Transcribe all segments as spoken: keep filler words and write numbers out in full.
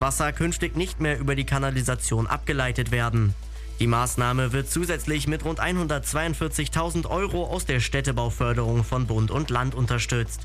Wasser künftig nicht mehr über die Kanalisation abgeleitet werden. Die Maßnahme wird zusätzlich mit rund hundertzweiundvierzigtausend Euro aus der Städtebauförderung von Bund und Land unterstützt.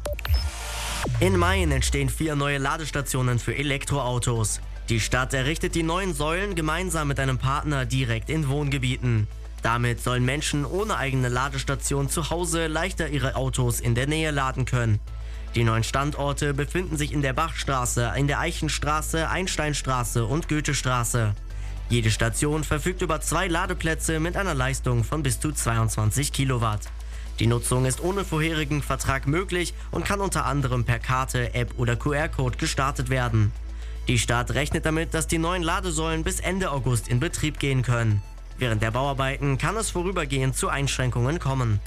In Mayen entstehen vier neue Ladestationen für Elektroautos. Die Stadt errichtet die neuen Säulen gemeinsam mit einem Partner direkt in Wohngebieten. Damit sollen Menschen ohne eigene Ladestation zu Hause leichter ihre Autos in der Nähe laden können. Die neuen Standorte befinden sich in der Bachstraße, in der Eichenstraße, Einsteinstraße und Goethestraße. Jede Station verfügt über zwei Ladeplätze mit einer Leistung von bis zu zweiundzwanzig Kilowatt. Die Nutzung ist ohne vorherigen Vertrag möglich und kann unter anderem per Karte, App oder Q R-Code gestartet werden. Die Stadt rechnet damit, dass die neuen Ladesäulen bis Ende August in Betrieb gehen können. Während der Bauarbeiten kann es vorübergehend zu Einschränkungen kommen.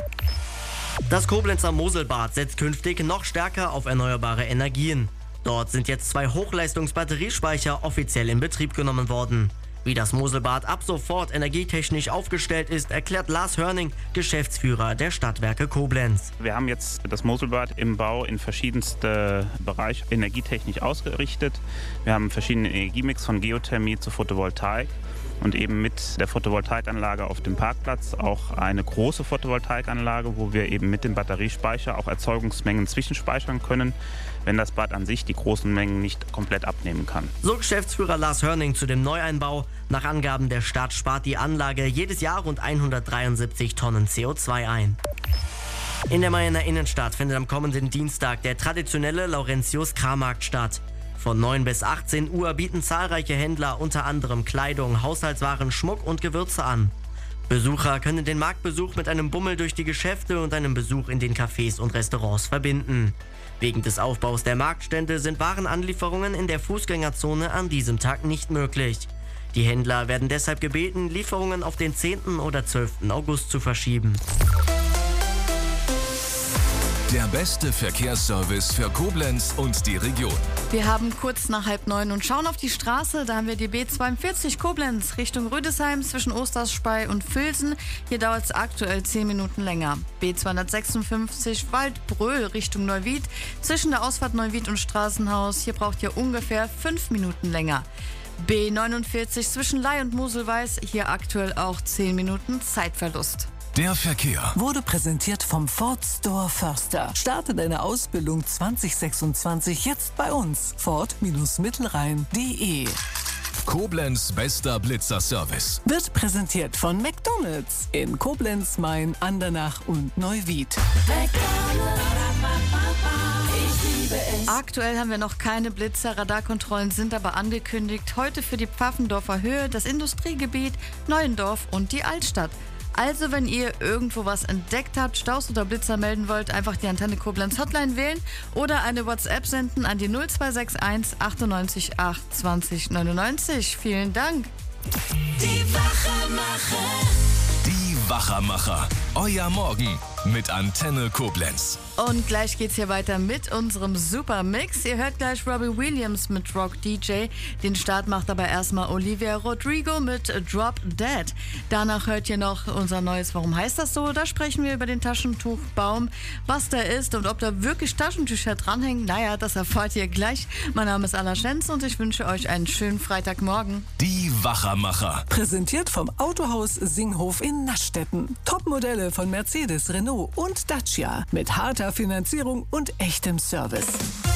Das Koblenzer Moselbad setzt künftig noch stärker auf erneuerbare Energien. Dort sind jetzt zwei Hochleistungsbatteriespeicher offiziell in Betrieb genommen worden. Wie das Moselbad ab sofort energietechnisch aufgestellt ist, erklärt Lars Hörning, Geschäftsführer der Stadtwerke Koblenz. Wir haben jetzt das Moselbad im Bau in verschiedenste Bereiche energietechnisch ausgerichtet. Wir haben verschiedene Energiemix von Geothermie zu Photovoltaik. Und eben mit der Photovoltaikanlage auf dem Parkplatz auch eine große Photovoltaikanlage, wo wir eben mit dem Batteriespeicher auch Erzeugungsmengen zwischenspeichern können, wenn das Bad an sich die großen Mengen nicht komplett abnehmen kann. So Geschäftsführer Lars Hörning zu dem Neueinbau. Nach Angaben der Stadt spart die Anlage jedes Jahr rund hundertdreiundsiebzig Tonnen C O zwei ein. In der Mayener Innenstadt findet am kommenden Dienstag der traditionelle Laurentius-Krammarkt statt. Von neun bis achtzehn Uhr bieten zahlreiche Händler unter anderem Kleidung, Haushaltswaren, Schmuck und Gewürze an. Besucher können den Marktbesuch mit einem Bummel durch die Geschäfte und einem Besuch in den Cafés und Restaurants verbinden. Wegen des Aufbaus der Marktstände sind Warenanlieferungen in der Fußgängerzone an diesem Tag nicht möglich. Die Händler werden deshalb gebeten, Lieferungen auf den zehnten oder zwölften August zu verschieben. Der beste Verkehrsservice für Koblenz und die Region. Wir haben kurz nach halb neun und schauen auf die Straße. Da haben wir die B zweiundvierzig Koblenz Richtung Rüdesheim zwischen Osterspey und Vülsen. Hier dauert es aktuell zehn Minuten länger. B zweihundertsechsundfünfzig Waldbröl Richtung Neuwied zwischen der Ausfahrt Neuwied und Straßenhaus. Hier braucht ihr ungefähr fünf Minuten länger. B neunundvierzig zwischen Ley und Moselweiß. Hier aktuell auch zehn Minuten Zeitverlust. Der Verkehr wurde präsentiert vom Ford Store Förster. Starte deine Ausbildung zwanzig sechsundzwanzig jetzt bei uns. Ford Mittelrhein punkt de. Koblenz bester Blitzerservice Wird präsentiert von McDonald's in Koblenz, Mayen, Andernach und Neuwied. Aktuell haben wir noch keine Blitzer, Radarkontrollen sind aber angekündigt. Heute für die Pfaffendorfer Höhe, das Industriegebiet, Neuendorf und die Altstadt. Also wenn ihr irgendwo was entdeckt habt, Staus oder Blitzer melden wollt, einfach die Antenne Koblenz Hotline wählen oder eine WhatsApp senden an die null zwei sechs eins achtundneunzig acht zwanzig neunundneunzig. Vielen Dank. Die Wachermacher. Die Wachermacher. Euer Morgen mit Antenne Koblenz. Und gleich geht's hier weiter mit unserem Supermix. Ihr hört gleich Robbie Williams mit Rock D J. Den Start macht aber erstmal Olivia Rodrigo mit Drop Dead. Danach hört ihr noch unser neues Warum heißt das so? Da sprechen wir über den Taschentuchbaum, was da ist und ob da wirklich Taschentücher dranhängen. Naja, das erfahrt ihr gleich. Mein Name ist Anna Schenz und ich wünsche euch einen schönen Freitagmorgen. Die Wachermacher. Präsentiert vom Autohaus Singhof in Naschstetten. Topmodelle von Mercedes, Renault und Dacia mit harter Finanzierung und echtem Service.